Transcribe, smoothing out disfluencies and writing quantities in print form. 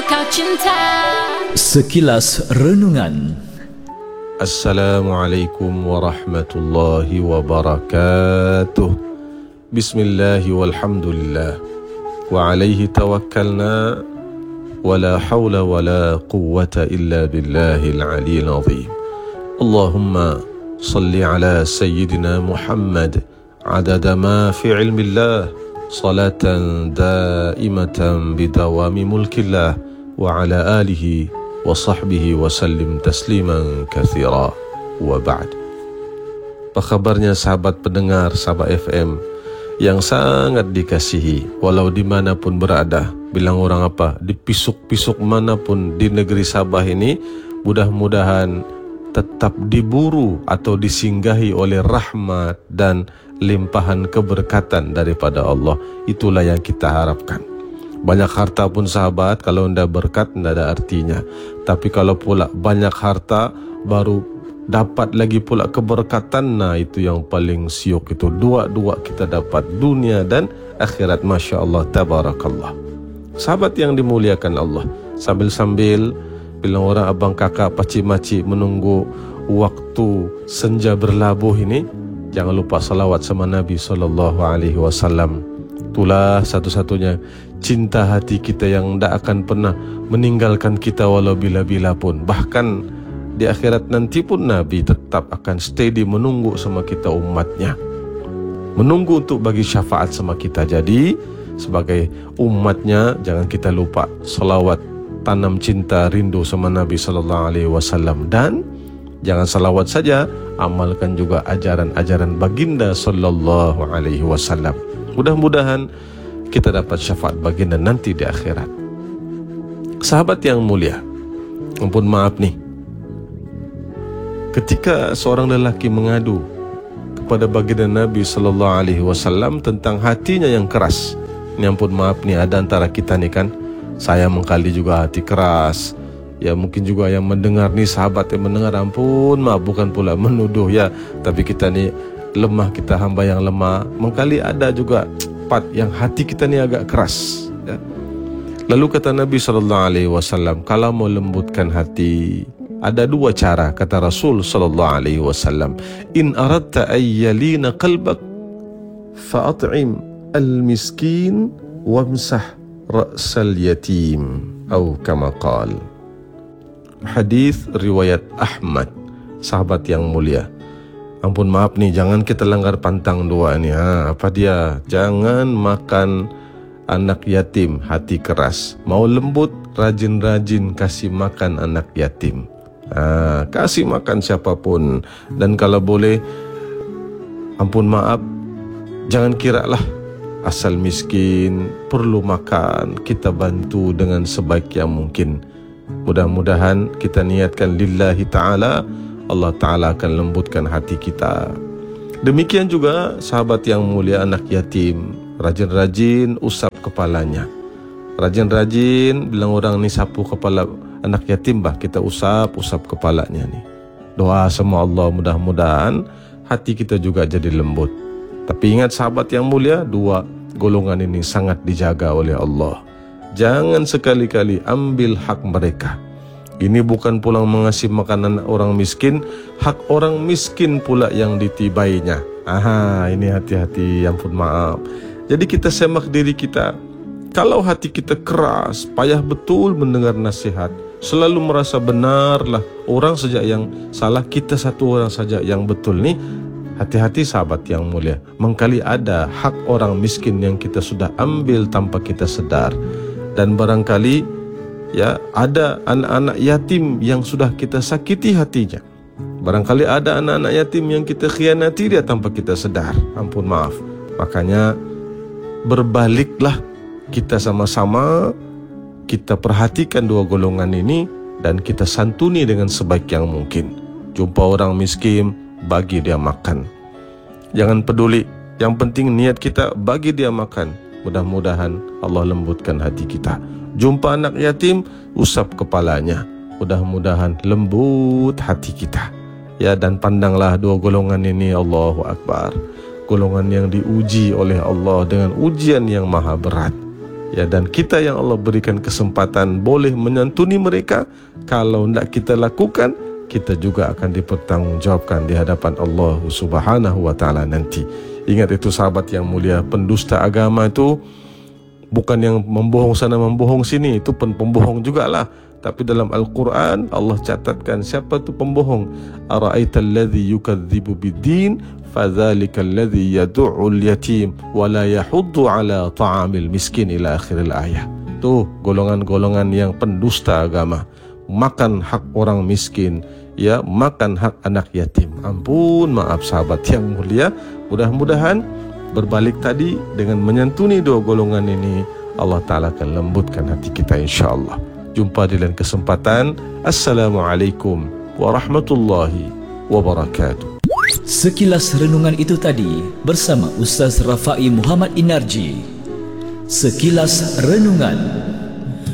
kau cinta. Sekilas Renungan. Assalamualaikum warahmatullahi wabarakatuh. Bismillahi walhamdulillah wa alaihi tawakkalna wa la hawla wa la quwwata illa billahil aliyyil azim. Allahumma salli ala sayyidina Muhammad adada ma fi ilmillah salatan daimatan bidawami mulkillah wa ala alihi wa sahbihi wa sallim tasliman kathira wa ba'd. Apa kabarnya sahabat pendengar Sabah FM yang sangat dikasihi, walau dimanapun berada, bilang orang apa, di pisuk-pisuk manapun di negeri Sabah ini, mudah-mudahan tetap diburu atau disinggahi oleh rahmat dan limpahan keberkatan daripada Allah. Itulah yang kita harapkan. Banyak harta pun sahabat, kalau tidak berkat tidak ada artinya. Tapi kalau pula banyak harta baru dapat lagi pula keberkatan, nah itu yang paling siuk. Itu dua-dua kita dapat, dunia dan akhirat. Masya Allah, tabarakallah. Sahabat yang dimuliakan Allah, sambil-sambil bilang orang abang kakak pakcik-makcik menunggu waktu senja berlabuh ini, jangan lupa salawat sama Nabi SAW. Itulah satu-satunya cinta hati kita yang tidak akan pernah meninggalkan kita walau bila-bila pun. Bahkan di akhirat nanti pun Nabi tetap akan steady menunggu sama kita umatnya, menunggu untuk bagi syafaat sama kita. Jadi sebagai umatnya jangan kita lupa salawat, tanam cinta rindu sama Nabi SAW. Dan jangan salawat saja, amalkan juga ajaran-ajaran baginda SAW. Mudah-mudahan kita dapat syafaat baginda nanti di akhirat. Sahabat yang mulia, ampun maaf nih, ketika seorang lelaki mengadu kepada baginda Nabi SAW tentang hatinya yang keras, ini ampun maaf nih, ada antara kita nih kan, saya mengkali juga hati keras. Ya mungkin juga yang mendengar nih, sahabat yang mendengar, ampun maaf, bukan pula menuduh ya, tapi kita nih lemah, kita hamba yang lemah. Mengkali ada juga part yang hati kita ni agak keras ya. Lalu kata Nabi SAW, kalau mau lembutkan hati, ada dua cara, kata Rasul SAW. In aradta ayyalina qalbak fa'at'im al-miskin wamsah ra'sal yatim, atau kama qal. Hadis riwayat Ahmad. Sahabat yang mulia, ampun maaf nih, jangan kita langgar pantang dua nih. Apa dia? Jangan makan anak yatim, hati keras. Mau lembut, rajin-rajin kasih makan anak yatim. Kasih makan siapapun. Dan kalau boleh, ampun maaf, jangan kiralah asal miskin perlu makan, kita bantu dengan sebaik yang mungkin. Mudah-mudahan kita niatkan lillahi ta'ala, Allah Ta'ala akan lembutkan hati kita. Demikian juga sahabat yang mulia, anak yatim, rajin-rajin usap kepalanya. Rajin-rajin, bilang orang ni sapu kepala anak yatim, kita usap kepalanya nih. Doa sama Allah, mudah-mudahan hati kita juga jadi lembut. Tapi ingat sahabat yang mulia, dua golongan ini sangat dijaga oleh Allah. Jangan sekali-kali ambil hak mereka. Ini bukan pulang mengasih makanan orang miskin, hak orang miskin pula yang ditibainya. Ini hati-hati, ampun maaf. Jadi kita semak diri kita. Kalau hati kita keras, payah betul mendengar nasihat, selalu merasa benarlah orang saja yang salah, kita satu orang saja yang betul nih. Hati-hati sahabat yang mulia. Mengkali ada hak orang miskin yang kita sudah ambil tanpa kita sedar. Dan barangkali ya ada anak-anak yatim yang sudah kita sakiti hatinya. Barangkali ada anak-anak yatim yang kita khianati dia tanpa kita sedar. Ampun maaf. Makanya berbaliklah kita sama-sama, kita perhatikan dua golongan ini dan kita santuni dengan sebaik yang mungkin. Jumpa orang miskin, bagi dia makan. Jangan peduli, yang penting niat kita bagi dia makan. Mudah-mudahan Allah lembutkan hati kita. Jumpa anak yatim, usap kepalanya. Mudah-mudahan lembut hati kita. Ya, dan pandanglah dua golongan ini, Allahu Akbar. Golongan yang diuji oleh Allah dengan ujian yang maha berat. Ya, dan kita yang Allah berikan kesempatan boleh menyantuni mereka. Kalau tidak kita lakukan, kita juga akan dipertanggungjawabkan di hadapan Allah Subhanahu wa taala nanti. Ingat itu sahabat yang mulia, pendusta agama itu bukan yang membohong sana membohong sini, itu pembohong jugalah. Tapi dalam Al-Quran Allah catatkan siapa tu pembohong. Ara'aital ladzi yukadzibu bid-din fadzalikal ladzi yad'ul yatim wa la yahuddu ala ta'amil miskin ila akhiril ayat. Tuh golongan-golongan yang pendusta agama, makan hak orang miskin, ya, makan hak anak yatim. Ampun, maaf sahabat yang mulia, mudah-mudahan berbalik tadi dengan menyantuni dua golongan ini, Allah Ta'ala akan lembutkan hati kita insyaAllah. Jumpa di lain kesempatan. Assalamualaikum warahmatullahi wabarakatuh. Sekilas renungan itu tadi bersama Ustaz Rafai Muhammad Inarji. Sekilas renungan.